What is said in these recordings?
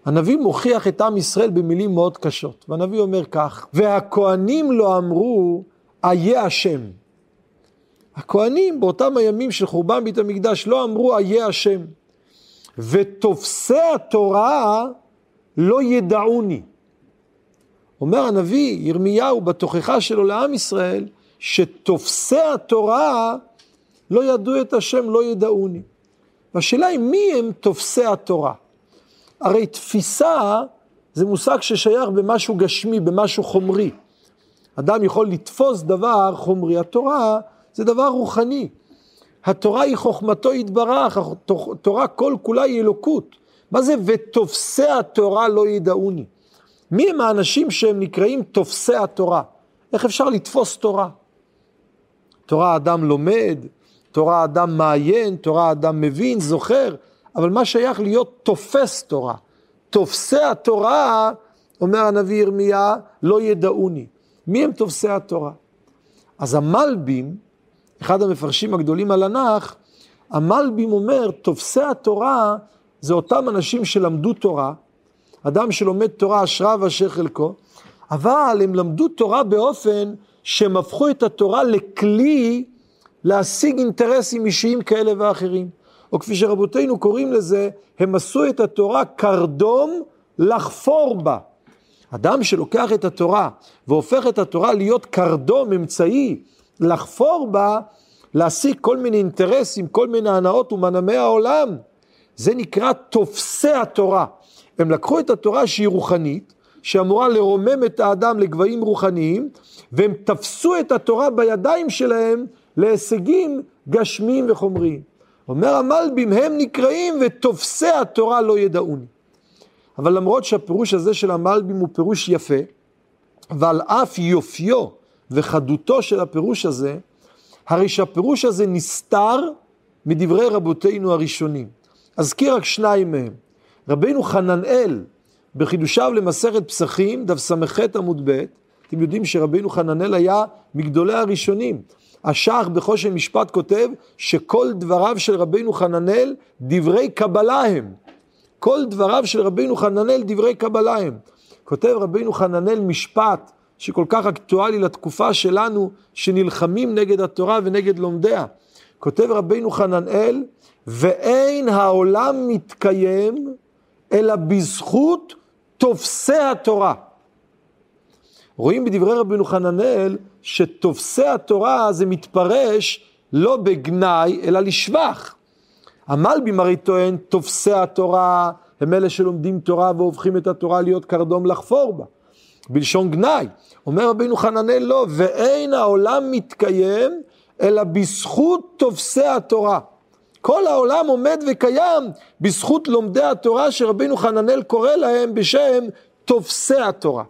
הנביא מוכיח את עם ישראל במילים מאוד קשות, והנביא אומר כך, והכהנים לא אמרו, איה השם. הכהנים באותם הימים של חורבן בית המקדש לא אמרו, איה השם. ותופסי התורה לא ידעוני. אומר הנביא ירמיהו בתוכחה שלו לעם ישראל, שתופסי התורה לא ידעו את השם, לא ידעוני. והשאלה היא מי הם תופסי התורה? הרי תפיסה זה מושג ששייך במשהו גשמי, במשהו חומרי. אדם יכול לתפוס דבר חומרי, התורה זה דבר רוחני. התורה היא חוכמתו יתברך, התורה כל כולה היא אלוקות. מה זה ותופסי התורה לא ידעוני? מי הם האנשים שהם נקראים תופסי התורה? איך אפשר לתפוס תורה? תורה אדם לומד, תורה אדם מעיין, תורה אדם מבין, זוכר, אבל מה שייך להיות תופס תורה? תופסי התורה, אומר הנביא ירמיה, לא ידעוני. מי הם תופסי התורה? אז המלבים, אחד המפרשים הגדולים על הנח, המלבים אומר, תופסי התורה זה אותם אנשים שלמדו תורה, אדם שלומד תורה אשריו ואשר חלקו, אבל הם למדו תורה באופן שהם הפכו את התורה לכלי להשיג אינטרסים אישיים כאלה ואחרים. או כפי שרבותינו קוראים לזה, הם עשו את התורה קרדום לחפור בה. אדם שלוקח את התורה והופך את התורה להיות קרדום אמצעי לחפור בה, להשיג כל מיני אינטרסים, כל מיני הנאות ומנעמי העולם, זה נקרא תופסי התורה. הם לקחו את התורה שהיא רוחנית, שאמורה לרומם את האדם לגבהים רוחניים, והם תפסו את התורה בידיים שלהם להישגים גשמיים וחומריים. אומר המלבים, הם נקראים ותופסי התורה לא ידעוני. אבל למרות שהפירוש הזה של המלבים הוא פירוש יפה, ועל אף יופיו וחדותו של הפירוש הזה, הרי שהפירוש הזה נסתר מדברי רבותינו הראשונים. אזכיר רק שניים מהם. רבינו חננאל, בחידושיו למסכת פסחים, דף ס"ח עמוד ב', אתם יודעים שרבינו חננאל היה מגדולי הראשונים. השח בחושן משפט כותב שכל דבריו של רבינו חננאל דברי קבלה הם. כל דבריו של רבינו חננאל דברי קבלה הם. כותב רבינו חננאל משפט שכל כך אקטואלי לתקופה שלנו, שנלחמים נגד התורה ונגד לומדיה. כותב רבינו חננאל, ואין העולם מתקיים אלא בזכות תופסי התורה. רואים בדברי רבינו חננאל שתופסי התורה זה מתפרש לא בגנאי אלא לשבח. המלבים הרי טוען תופסי התורה הם אלה שלומדים תורה והופכים את התורה להיות קרדום לחפור בה. בלשון גנאי. אומר רבינו חננאל לא, ואין העולם מתקיים אלא בזכות תופסי התורה. כל העולם עומד וקיים בזכות לומדי התורה שרבינו חננאל קורא להם בשם תופסי התורה.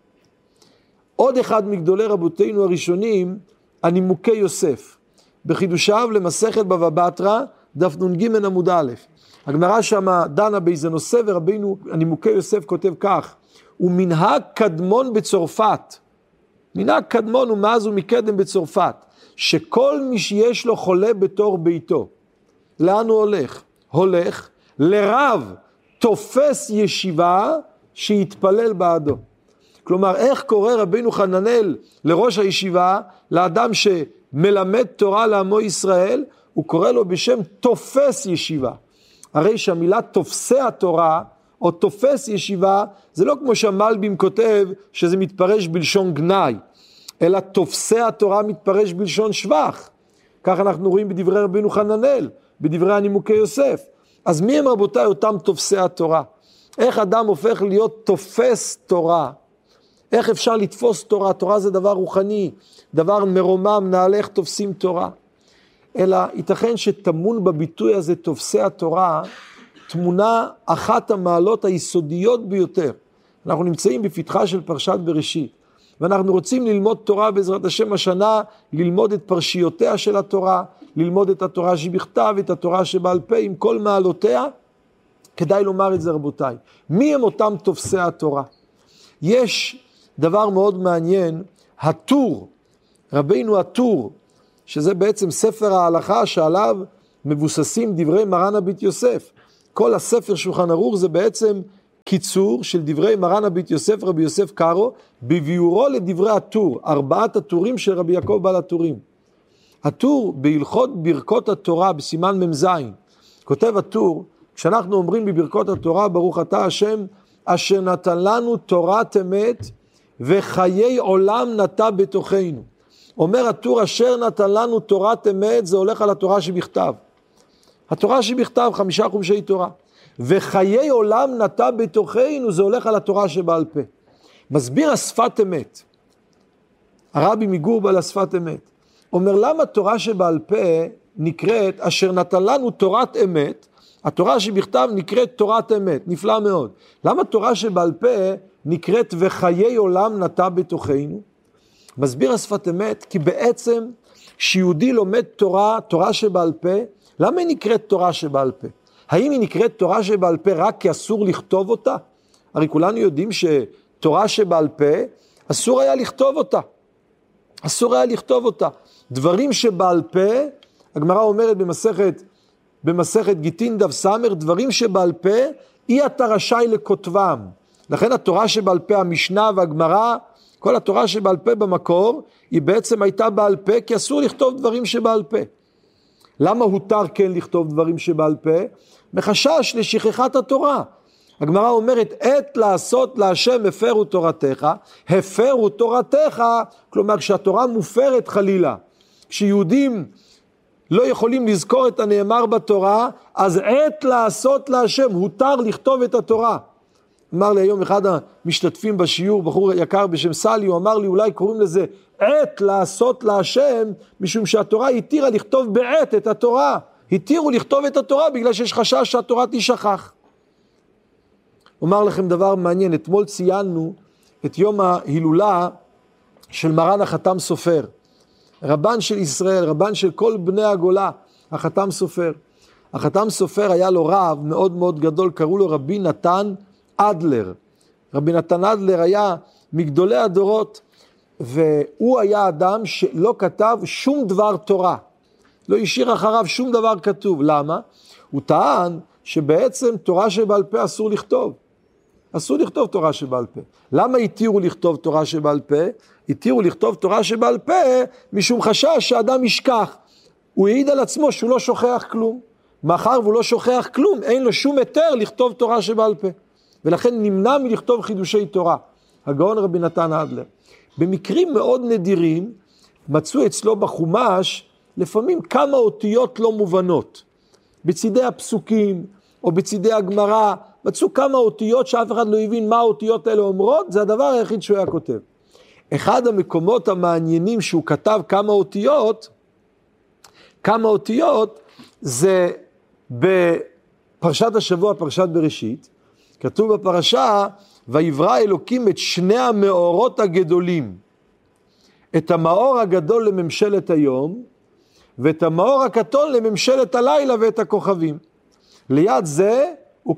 עוד אחד מגדולי רבותינו הראשונים, הנימוקי יוסף. בחידושיו למסכת בבא בתרא, דף נ"ג עמוד א'. הגמרא שמה דנה באיזה נושא ורבינו הנימוקי יוסף כותב כך, ומנהג קדמון בצרפת, מנהג קדמון ומאז ומקדם בצרפת, שכל מי שיש לו חולה בתור ביתו, לאן הוא הולך? הולך לרב תופס ישיבה שיתפלל בעדו. כלומר, איך קורא רבינו חננאל לראש הישיבה, לאדם שמלמד תורה לעמו ישראל, הוא קורא לו בשם תופס ישיבה. הרי שהמילה תופסי התורה, או תופס ישיבה, זה לא כמו שהמלבים כותב, שזה מתפרש בלשון גנאי, אלא תופסי התורה מתפרש בלשון שבח. כך אנחנו רואים בדברי רבינו חננאל, בדברי הנימוקי יוסף. אז מי הם רבותיי אותם תופסי התורה? איך אדם הופך להיות תופס תורה? איך אפשר לתפוס תורה? תורה זה דבר רוחני, דבר מרומם, נעלה איך תופסים תורה. אלא ייתכן שטמון בביטוי הזה תופסי התורה, תמונה אחת המעלות היסודיות ביותר. אנחנו נמצאים בפתחה של פרשת בראשית, ואנחנו רוצים ללמוד תורה בעזרת השם השנה, ללמוד את פרשיותיה של התורה, ללמוד את התורה שבכתב, את התורה שבעל פה, עם כל מעלותיה. כדאי לומר את זה רבותיי. מי הם אותם תופסי התורה? יש דבר מאוד מעניין, הטור, רבינו הטור, שזה בעצם ספר ההלכה שעליו מבוססים דברי מרן הבית יוסף. כל הספר שולחן ערוך זה בעצם קיצור של דברי מרן הבית יוסף רבי יוסף קארו, בביאורו לדברי הטור, 4 הטורים של רבי יעקב בעל הטורים. הטור בהלכות ברכות התורה בסימן מ"ז, כותב הטור, כשאנחנו אומרים בברכות התורה, ברוך אתה השם, אשר נתן לנו תורת אמת, וחיי עולם נטע בתוכנו. אומר הטור, אשר נתן לנו תורת אמת, זה הולך על התורה שבכתב. התורה שבכתב, 5 חומשי תורה. וחיי עולם נטע בתוכנו, זה הולך על התורה שבעל פה. מסביר השפת אמת. הרבי מגור על השפת אמת. אומר, למה תורה שבעל פה נקראת, אשר נתן לנו תורת אמת, התורה שבכתב נקראת תורת אמת, נפלא מאוד. למה תורה שבעל פה נקראת וחיי עולם נטע בתוכנו? מסביר השפת אמת, כי בעצם כשיהודי לומד תורה שבעל פה, למה היא נקראת תורה שבעל פה? האם היא נקראת תורה שבעל פה רק כי אסור לכתוב אותה? הרי כולנו יודעים שתורה שבעל פה, אסור היה לכתוב אותה. אסור היה לכתוב אותה. דברים שבעל פה, הגמרא אומרת במסכת גיטין דף סמר, דברים שבעל פה, אי אתה רשאי לכותבם. לכן התורה שבעל פה, המשנה והגמרא, כל התורה שבעל פה במקור, היא בעצם הייתה בעל פה, כי אסור לכתוב דברים שבעל פה. למה הותר כן לכתוב דברים שבעל פה? מחשש לשכחת התורה. הגמרא אומרת, עת לעשות להשם הפרו תורתך, הפרו תורתך, כלומר כשהתורה מופרת חלילה, כשיהודים לא יכולים לזכור את הנאמר בתורה, אז עת לעשות להשם, הותר לכתוב את התורה. אמר לי היום אחד המשתתפים בשיעור, בחור יקר בשם סלי, הוא אמר לי, אולי קוראים לזה עת לעשות להשם, משום שהתורה התירה לכתוב בעת את התורה. התירו לכתוב את התורה בגלל שיש חשש שהתורה תשכח. אומר לכם דבר מעניין, אתמול ציינו את יום ההילולה של מרן החתם סופר. רבן של ישראל, רבן של כל בני הגולה, החתם סופר. החתם סופר היה לו רב מאוד מאוד גדול, קראו לו רבי נתן אדלר. רבי נתן אדלר היה מגדולי הדורות, והוא היה אדם שלא כתב שום דבר תורה. לא השאיר אחריו שום דבר כתוב. למה? הוא טען שבעצם תורה שבעל פה אסור לכתוב. אסור לכתוב תורה שבעל פה. למה התירו לכתוב תורה שבעל פה? התירו לכתוב תורה שבעל פה משום חשש שאדם ישכח. הוא העיד על עצמו שהוא לא שוכח כלום. מאחר והוא לא שוכח כלום, אין לו שום היתר לכתוב תורה שבעל פה. ולכן נמנע מלכתוב חידושי תורה. הגאון רבי נתן אדלר. במקרים מאוד נדירים, מצאו אצלו בחומש, לפעמים כמה אותיות לא מובנות. בצידי הפסוקים, או בצידי הגמרא, מצאו כמה אותיות שאף אחד לא הבין מה האותיות האלה אומרות, זה הדבר היחיד שהוא היה כותב. אחד המקומות המעניינים שהוא כתב כמה אותיות, זה בפרשת השבוע, פרשת בראשית, כתוב בפרשה, ויברא אלוקים את שני המאורות הגדולים, את המאור הגדול לממשלת היום, ואת המאור הקטון לממשלת הלילה ואת הכוכבים. ליד זה הוא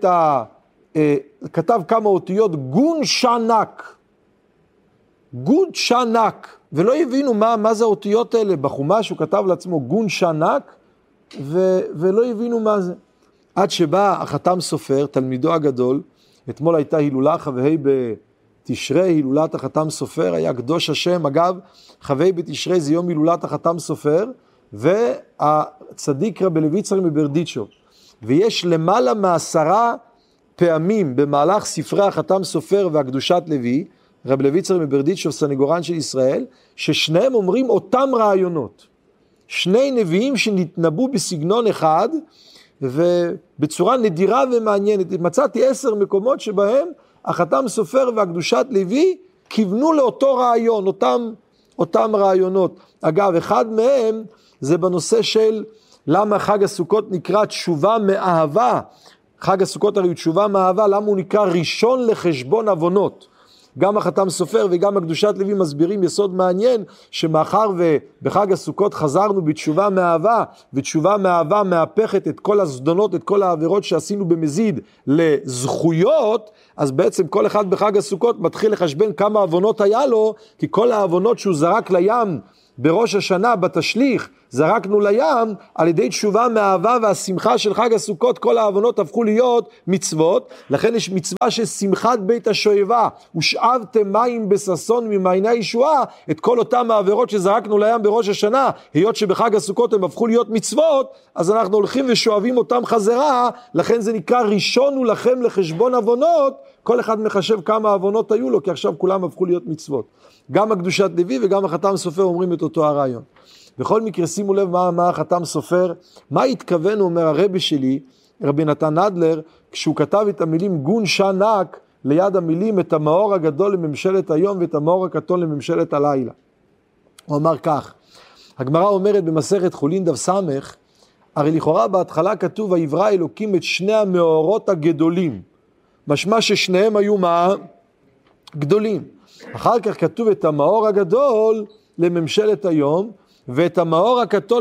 כתב כמה אותיות גון שנק, גון שנק, ולא הבינו מה זה האותיות האלה. בחומש הוא כתב לעצמו גון שנק, ולא הבינו מה זה. עד שבא החתם סופר, תלמידו הגדול, אתמול הייתה הילולה חווי בתשרי, הילולת החתם סופר, היה קדוש השם, אגב, חווי בתשרי זה יום הילולת החתם סופר, והצדיק רבי לויצר מברדיצ'וב. ויש למעלה מ10 פעמים במהלך ספרי החתם סופר והקדושת לוי, רבי לויצר מברדיצ'וב, סנגורן של ישראל, ששניהם אומרים אותם רעיונות. שני נביאים שנתנבאו בסגנון אחד, ובצורה נדירה ומעניינת. מצאתי 10 מקומות שבהם החתם סופר והקדושת לוי כיוונו לאותו רעיון, אותם רעיונות. אגב, אחד מהם זה בנושא של למה חג הסוכות נקרא תשובה מאהבה. חג הסוכות הרי הוא תשובה מאהבה, למה הוא נקרא ראשון לחשבון עוונות. גם החתם סופר וגם הקדושת לוי מסבירים יסוד מעניין, שמאחר ובחג הסוכות חזרנו בתשובה מאהבה, ותשובה מאהבה מהפכת את כל הזדונות, את כל העבירות שעשינו במזיד לזכויות, אז בעצם כל אחד בחג הסוכות מתחיל לחשבן כמה עוונות היה לו, כי כל העוונות שהוא זרק לים בראש השנה בתשליך, זרקנו לים, על ידי תשובה מהאהבה והשמחה של חג הסוכות, כל העוונות הפכו להיות מצוות, לכן יש מצווה של שמחת בית השואבה, ושאבתם מים בששון ממעייני הישועה, את כל אותם העבירות שזרקנו לים בראש השנה, היות שבחג הסוכות הם הפכו להיות מצוות, אז אנחנו הולכים ושואבים אותם חזרה, לכן זה נקרא ראשון הוא לכם לחשבון עוונות, כל אחד מחשב כמה עוונות היו לו, כי עכשיו כולם הפכו להיות מצוות. גם הקדושת לוי וגם החתם סופר אומרים את אותו הרעיון. בכל מקרה שימו לב מה החתם סופר, מה התכוון אומר הרבי שלי, רבי נתן אדלר, כשהוא כתב את המילים גון שנק, ליד המילים את המאור הגדול לממשלת היום ואת המאור הקטון לממשלת הלילה. הוא אמר כך, הגמרא אומרת במסכת חולין דף סמך, הרי לכאורה בהתחלה כתוב ויברא אלוקים את שני המאורות הגדולים, משמע ששניהם היו מה? גדולים. אחר כך כתוב את המאור הגדול לממשלת היום, ואת המאור הקטון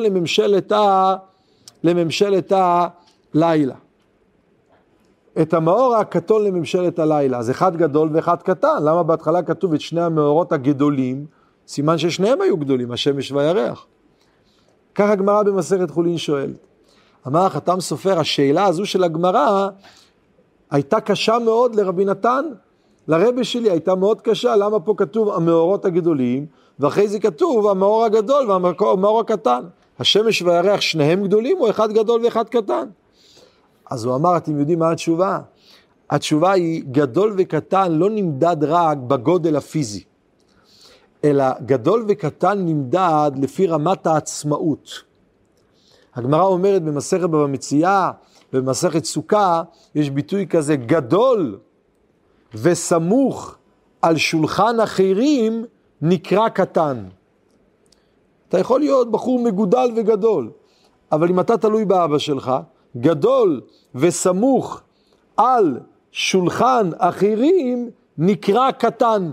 לממשלת הלילה. את המאור הקטון לממשלת הלילה, אז אחד גדול ואחד קטן. למה בהתחלה כתוב את שני המאורות הגדולים? סימן ששניהם היו גדולים, השמש והירח. כך הגמרא במסכת חולין שואלת. אמר החתם סופר, השאלה הזו של הגמרא הייתה קשה מאוד לרבי נתן, לרבי שלי הייתה מאוד קשה, למה פה כתוב המאורות הגדולים, ואחרי זה כתוב המאור הגדול והמאור הקטן. השמש והירח שניהם גדולים או אחד גדול ואחד קטן? אז הוא אמר, אתם יודעים מה התשובה? התשובה היא, גדול וקטן לא נמדד רק בגודל הפיזי, אלא גדול וקטן נמדד לפי רמת העצמאות. הגמרא אומרת במסכת בבא מציעא, במסכת סוכה, יש ביטוי כזה, גדול וסמוך על שולחן אחרים נקרא קטן. אתה יכול להיות בחור מגודל וגדול, אבל אם אתה תלוי באבא שלך, גדול וסמוך על שולחן אחרים נקרא קטן.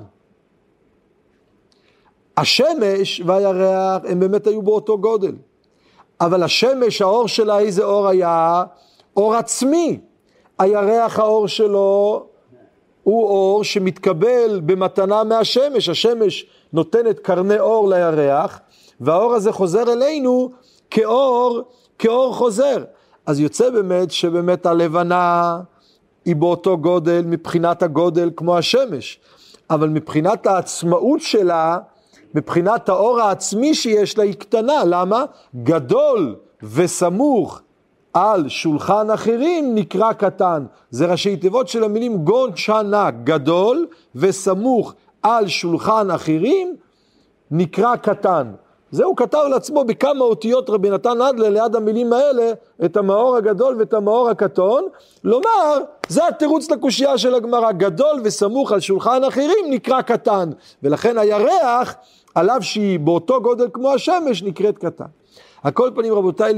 השמש והירח הם באמת היו באותו גודל, אבל השמש, האור שלה איזה אור היה? אור עצמי. הירח, האור שלו הוא אור שמתקבל במתנה מהשמש. השמש נותנת קרני אור לירח, והאור הזה חוזר אלינו כאור חוזר. אז יוצא באמת שבאמת הלבנה היא באותו גודל, מבחינת הגודל כמו השמש, אבל מבחינת העצמאות שלה, מבחינת האור העצמי שיש לה היא קטנה. למה? גדול וסמוך על שולחן אחרים נקרא קטן. זה ראשי תיבות של המילים גון שנק, גדול וסמוך על שולחן אחרים נקרא קטן. זה הוא כתב לעצמו בכמה אותיות רבי נתן אדלר ליד המילים האלה, את המאור הגדול ואת המאור הקטון, לומר, זה התירוץ לקושייה של הגמרא, גדול וסמוך על שולחן אחרים נקרא קטן, ולכן הירח, עליו שהיא באותו גודל כמו השמש, נקראת קטן. הכל פנים רבותיי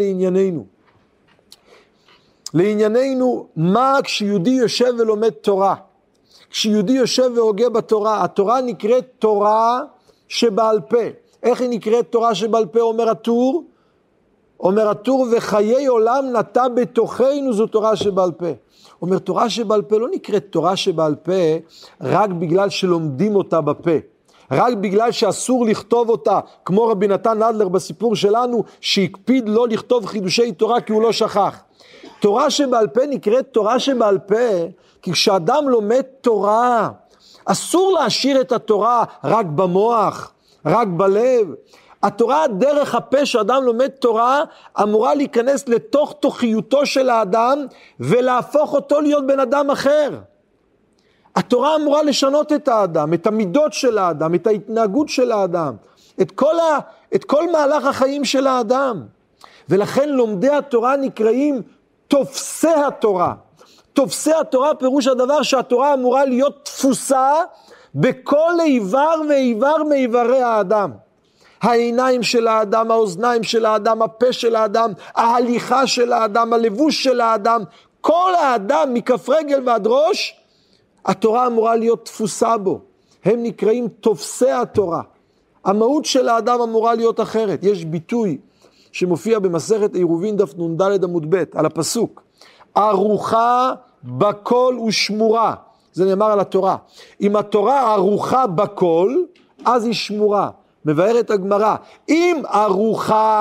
לענייננו, מה כשיהודי יושב ולומד תורה? כשיהודי יושב והוגה בתורה, התורה נקראת תורה שבעל פה. איך היא נקראת תורה שבעל פה? אומר הטור, וחיי עולם נטע בתוכנו, זו תורה שבעל פה. אומר, תורה שבעל פה לא נקראת תורה שבעל פה רק בגלל שלומדים אותה בפה, רק בגלל שאסור לכתוב אותה, כמו רבי נתן אדלר בסיפור שלנו, שהקפיד לא לכתוב חידושי תורה כי הוא לא שכח. תורה שבעל פה נקראת תורה שבעל פה, כי כשאדם לומד תורה, אסור להשאיר את התורה רק במוח, רק בלב. התורה, דרך הפה שאדם לומד תורה, אמורה להיכנס לתוך תוכיותו של האדם, ולהפוך אותו להיות בן אדם אחר. התורה אמורה לשנות את האדם, את המידות של האדם, את ההתנהגות של האדם, את כל מהלך החיים של האדם. ולכן לומדי התורה נקראים תופסי התורה. תופסי התורה פירוש הדבר שהתורה אמורה להיות תפוסה בכל איבר ואיבר מאיברי האדם. העיניים של האדם, האוזניים של האדם, הפה של האדם, ההליכה של האדם, הלבוש של האדם, כל האדם מכף רגל ועד ראש, התורה אמורה להיות תפוסה בו. הם נקראים תופסי התורה. המהות של האדם אמורה להיות אחרת. יש ביטוי שמופיע במסכת עירובין דף נ"ד עמוד ב' על הפסוק, ארוחה בכל ושמורה. זה נאמר על התורה. אם התורה ארוחה בכל, אז היא שמורה. מבארת הגמרא, אם ארוחה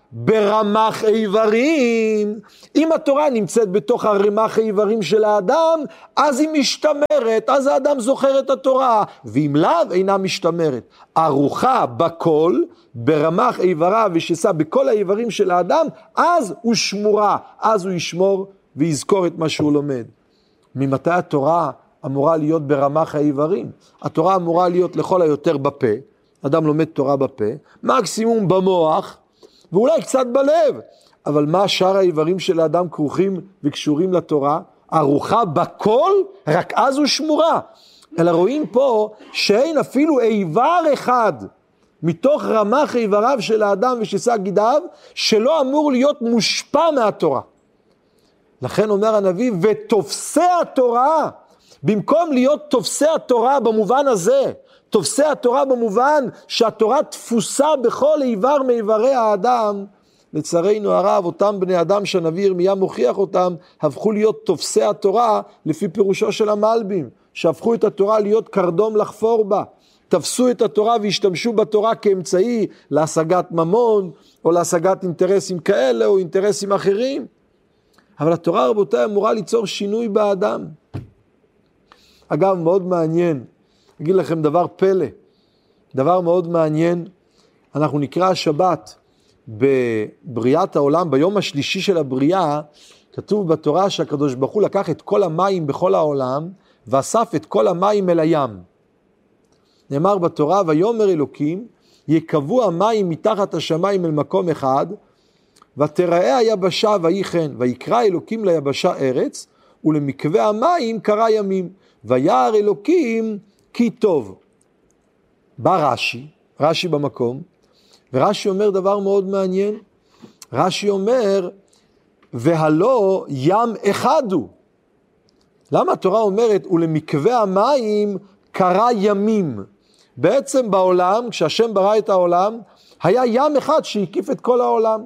ברמ"ח איברים, אם התורה נמצאת בתוך הרמ"ח האיברים של האדם, אז היא משתמרת, אז האדם זוכר את התורה, ואם לאו אינה משתמרת. ארוחה בכל, ברמ"ח איבריו ושסה בכל האיברים של האדם, אז הוא שמורה, אז הוא ישמור ויזכור את מה שהוא לומד. ממתי התורה אמורה להיות ברמ"ח האיברים? התורה אמורה להיות לכל היותר בפה, אדם לומד תורה בפה, מקסימום במוח, ואולי קצת בלב, אבל מה שאר האיברים של האדם כרוכים וקשורים לתורה? ארוחה בכל, רק אז הוא שמורה. אלא רואים פה שאין אפילו איבר אחד מתוך רמ"ח איבריו של האדם ושסה גידיו, שלא אמור להיות מושפע מהתורה. לכן אומר הנביא, ותופסי התורה, במקום להיות תופסי התורה במובן הזה, תופסי התורה במובן שהתורה תפוסה בכל איבר מאיברי האדם, לצערנו הרב, אותם בני אדם שהנביא ירמיה מוכיח אותם, הפכו להיות תופסי התורה לפי פירושו של המלבים, שהפכו את התורה להיות קרדום לחפור בה, תפסו את התורה והשתמשו בתורה כאמצעי להשגת ממון, או להשגת אינטרסים כאלה או אינטרסים אחרים. אבל התורה רבותיי אמורה ליצור שינוי באדם. אגב, מאוד מעניין, אגיד לכם דבר פלא, דבר מאוד מעניין, אנחנו נקרא השבת בבריאת העולם, ביום השלישי של הבריאה, כתוב בתורה שהקדוש ברוך הוא לקח את כל המים בכל העולם, ואסף את כל המים אל הים. נאמר בתורה, ויאמר אלוקים, יקבעו המים מתחת השמיים אל מקום אחד, ותראה היבשה ויהי כן, ויקרא אלוקים ליבשה ארץ, ולמקווה המים קרא ימים, וירא אלוקים כי טוב. בא רש"י במקום, ורש"י אומר דבר מאוד מעניין, רש"י אומר, והלא ים אחד הוא. למה התורה אומרת, ולמקווה המים קרא ימים? בעצם בעולם, כשהשם ברא את העולם, היה ים אחד שהקיף את כל העולם.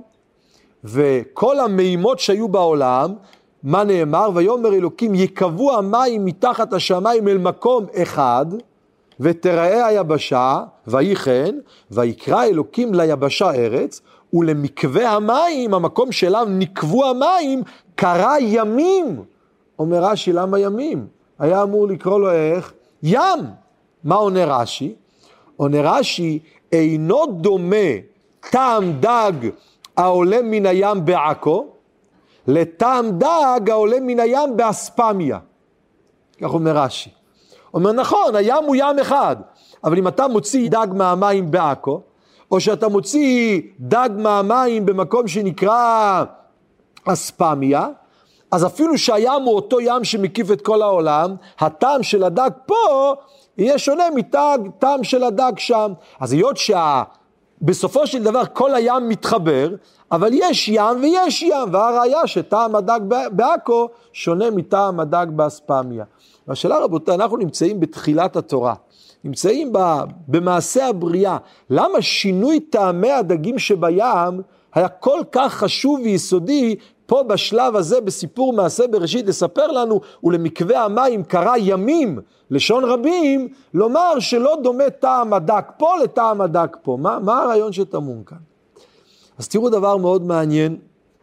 וכל המימות שהיו בעולם, מה נאמר? ויאמר אלוקים, יקבעו המים מתחת השמיים אל מקום אחד, ותראה היבשה, ויהי כן, ויקרא אלוקים ליבשה ארץ, ולמקווה המים, המקום שאליו נקבו המים, קרא ימים. אומר רש"י, למה ימים? היה אמור לקרוא לו איך? ים. מה עונה רש"י? עונה רש"י, אינו דומה טעם דג העולה מן הים בעכו, לטעם דג העולה מן הים באספמיה. כך אומר רש"י. אומר נכון, הים הוא ים אחד, אבל אם אתה מוציא דג מהמים בעכו, או שאתה מוציא דג מהמים במקום שנקרא אספמיה, אז אפילו שהים הוא אותו ים שמקיף את כל העולם, הטעם של הדג פה יהיה שונה מטעם של הדג שם. אז היות בסופו של דבר כל הים מתחבר, אבל יש ים ויש ים, והראיה שטעם הדג בעכו שונה מטעם הדג באספמיה. והשאלה רבותיי, אנחנו נמצאים בתחילת התורה, נמצאים במעשה הבריאה, למה שינוי טעמי הדגים שבים היה כל כך חשוב ויסודי פה בשלב הזה בסיפור מעשה בראשית לספר לנו, ולמקווה המים קרא ימים, לשון רבים, לומר שלא דומה טעם הדג פה לטעם הדג פה. מה הרעיון שטמון כאן? אז תראו דבר מאוד מעניין,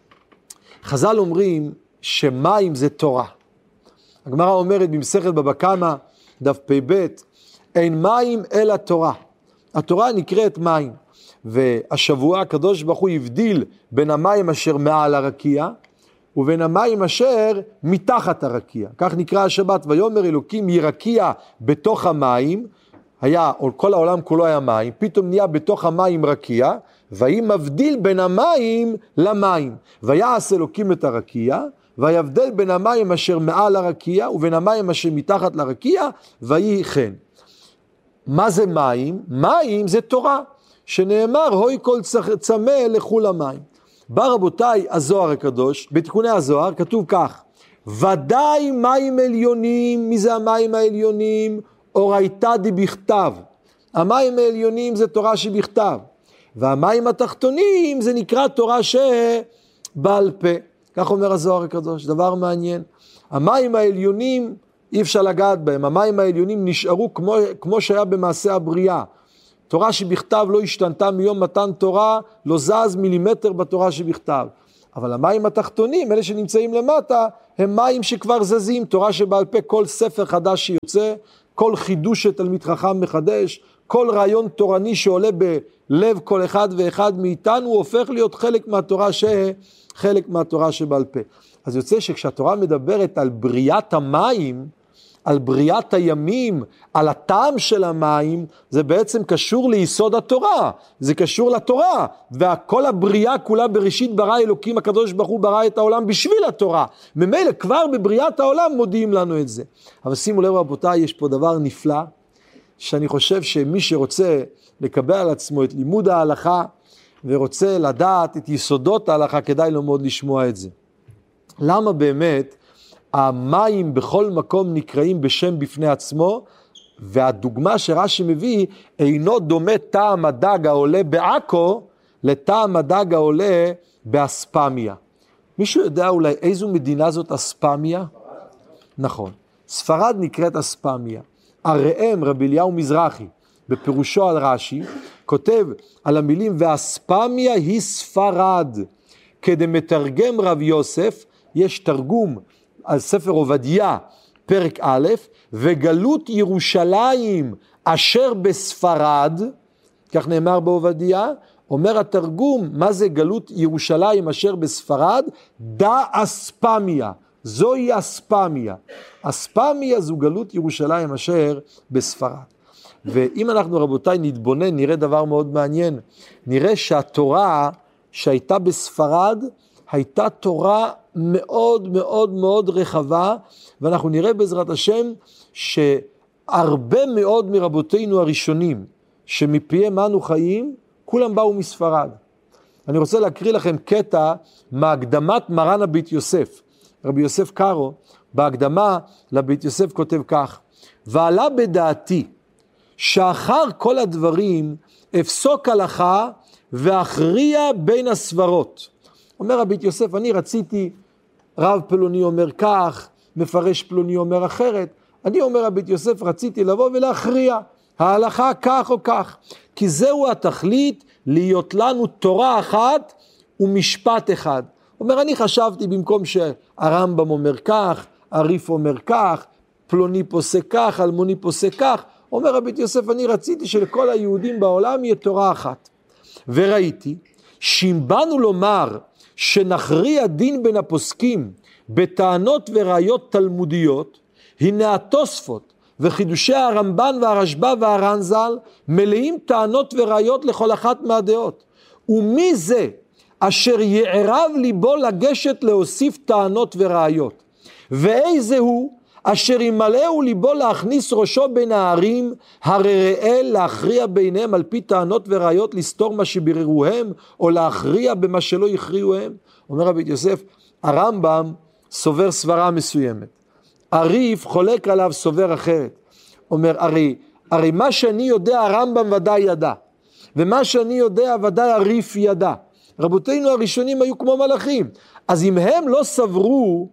חז"ל אומרים שמים זה תורה. הגמרא אומרת במסכת בבא קמא, דף פ"ב, אין מים אלא תורה. התורה נקראת מים. והשבוע הקדוש ברוך הוא הבדיל בין המים אשר מעל הרקיע, ובין המים אשר מתחת הרקיע. כך נקרא השבת, ויאמר אלוקים ירקיע בתוך המים, היה, כל העולם כולו היה מים, פתאום נהיה בתוך המים רקיע, והיא מבדיל בין המים למים. ויעש אלוקים את הרקיע, ויבדל בין המים אשר מעל הרקיע, ובין המים אשר מתחת לרקיע, ויהי כן. מה זה מים? מים זה תורה. שנאמר, הוי כל צמא לכו למים. בא רבותיי הזוהר הקדוש, בתיקוני הזוהר כתוב כך, ודאי מים עליונים, מי זה המים העליונים? אורייתא דבכתב. המים העליונים זה תורה שבכתב, והמים התחתונים זה נקרא תורה שבעל פה. כך אומר הזוהר הקדוש, דבר מעניין. המים העליונים אי אפשר לגעת בהם, המים העליונים נשארו כמו שהיה במעשה הבריאה. תורה שבכתב לא השתנתה מיום מתן תורה, לא זז מילימטר בתורה שבכתב. אבל המים התחתונים, אלה שנמצאים למטה, הם מים שכבר זזים, תורה שבעל פה, כל ספר חדש שיוצא, כל חידוש שתלמיד חכם מחדש, כל רעיון תורני שעולה בלב כל אחד ואחד מאיתנו, הוא הופך להיות חלק מהתורה שבעל פה. אז יוצא שכשהתורה מדברת על בריאת המים, על בריאת הימים, על הטעם של המים, זה בעצם קשור ליסוד התורה, זה קשור לתורה, וכל הבריאה כולה בראשית ברא אלוקים הקדוש ברוך הוא ברא את העולם בשביל התורה, ממילא כבר בבריאת העולם מודיעים לנו את זה. אבל שימו לב רבותיי, יש פה דבר נפלא, שאני חושב שמי שרוצה לקבל על עצמו את לימוד ההלכה, ורוצה לדעת את יסודות ההלכה, כדאי לו מאוד לשמוע את זה. למה באמת המים בכל מקום נקראים בשם בפני עצמו, והדוגמה שרש"י מביא, אינו דומה טעם הדג העולה בעכו, לטעם הדג העולה באספמיה. מישהו יודע אולי איזו מדינה זאת אספמיה? נכון, ספרד נקראת אספמיה. הראם רבי אליהו מזרחי, בפירושו על רש"י, כותב על המילים, ואספמיה היא ספרד. כדי מתרגם רב יוסף, יש תרגום על ספר עובדיה, פרק א', וגלות ירושלים אשר בספרד, כך נאמר בעובדיה, אומר התרגום, מה זה גלות ירושלים אשר בספרד? דה אספמיה, זוהי אספמיה. אספמיה זו גלות ירושלים אשר בספרד. ואם אנחנו רבותיי נתבונן, נראה דבר מאוד מעניין. נראה שהתורה שהייתה בספרד, הייתה תורה מאוד מאוד מאוד רחבה, ואנחנו נראה בעזרת השם שהרבה מאוד מרבותינו הראשונים, שמפיהם אנו חיים, כולם באו מספרד. אני רוצה להקריא לכם קטע מהקדמת מרן הבית יוסף. רבי יוסף קארו, בהקדמה לבית יוסף כותב כך, ועלה בדעתי, שאחר כל הדברים אפסוק הלכה ואכריע בין הסברות. אומר הבית יוסף, אני רציתי, רב פלוני אומר כך, מפרש פלוני אומר אחרת, אני אומר הבית יוסף, רציתי לבוא ולהכריע, ההלכה כך או כך, כי זהו התכלית להיות לנו תורה אחת ומשפט אחד. אומר, אני חשבתי במקום שהרמב"ם אומר כך, הריף אומר כך, פלוני פוסק כך, אלמוני פוסק כך, אומר הבית יוסף, אני רציתי שלכל היהודים בעולם יהיה תורה אחת. וראיתי, שאם באנו לומר שנכריע דין בין הפוסקים בטענות וראיות תלמודיות, הנה התוספות וחידושי הרמב"ן והרשב"א והרנז"ל מלאים טענות וראיות לכל אחת מהדעות. ומי זה אשר יערב ליבו לגשת להוסיף טענות וראיות? ואיזה הוא אשר ימלאו ליבו להכניס ראשו בין הערים, הרי ראה להכריע ביניהם על פי טענות וראיות, לסתור מה שביררוהם, או להכריע במה שלא יכריעוהם. אומר הבית יוסף, הרמב"ם סובר סברה מסוימת, הריף חולק עליו סובר אחרת. אומר, הרי מה שאני יודע הרמב"ם ודאי ידע, ומה שאני יודע ודאי הריף ידע. רבותינו הראשונים היו כמו מלאכים, אז אם הם לא סברו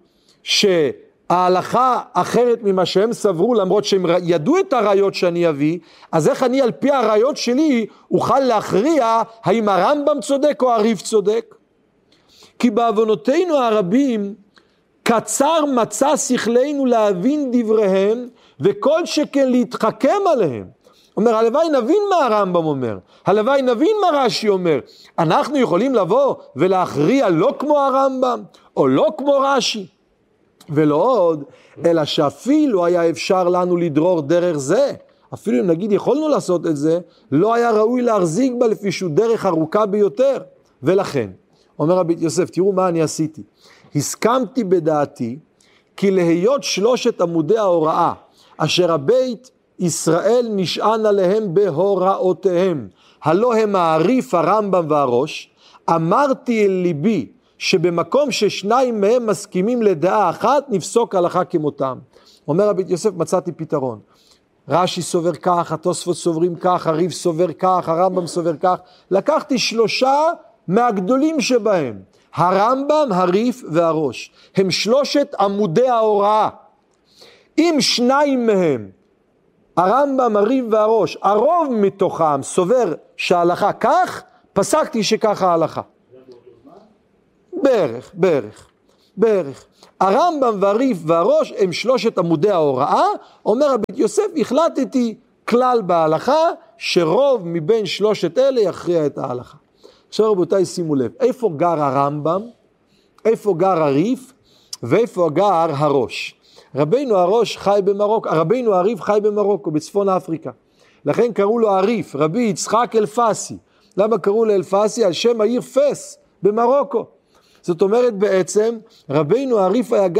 ההלכה אחרת ממה שהם סברו, למרות שהם ידעו את הראיות שאני אביא, אז איך אני על פי הראיות שלי אוכל להכריע האם הרמב"ם צודק או הריף צודק? כי בעוונותינו הרבים קצר מצא שכלנו להבין דבריהם, וכל שכן להתחכם עליהם. אומר, הלוואי נבין מה הרמב"ם אומר, הלוואי נבין מה רש"י אומר. אנחנו יכולים לבוא ולהכריע לא כמו הרמב"ם או לא כמו רש"י. ולא עוד, אלא שאפילו היה אפשר לנו לדרור דרך זה, אפילו אם נגיד יכולנו לעשות את זה, לא היה ראוי להחזיק בה לפי שהוא דרך ארוכה ביותר. ולכן, אומר הבית יוסף, תראו מה אני עשיתי. הסכמתי בדעתי, כי להיות 3 עמודי ההוראה, אשר הבית ישראל נשען עליהם בהוראותיהם, הלא הם העריף, הרמב"ם והראש, אמרתי אל ליבי, שבמקום ששניים מהם מסכימים לדעה אחת, נפסוק הלכה כמותם. אומר הבית יוסף, מצאתי פתרון. רש"י סובר כך, התוספות סוברים כך, הריף סובר כך, הרמב"ם סובר כך. לקחתי 3 מהגדולים שבהם, הרמב"ם, הריף והראש. הם 3 עמודי ההוראה. אם 2 מהם הרמב"ם, הרי"ף והראש, הרוב מתוכם סובר שההלכה כך, פסקתי שככה ההלכה. בערך. הרמב"ם והרי"ף והראש הם שלושת עמודי ההוראה, אומר רבי יוסף, החלטתי כלל בהלכה, שרוב מבין שלושת אלה יכריע את ההלכה. עכשיו רבותיי שימו לב, איפה גר הרמב"ם, איפה גר הרי"ף, ואיפה גר הראש. רבינו הרי"ף חי במרוקו, בצפון אפריקה. לכן קראו לו הרי"ף, רבי יצחק אלפסי. למה קראו לו אלפסי? על שם העיר פס במרוקו. זאת אומרת בעצם, רבינו הרי"ף היה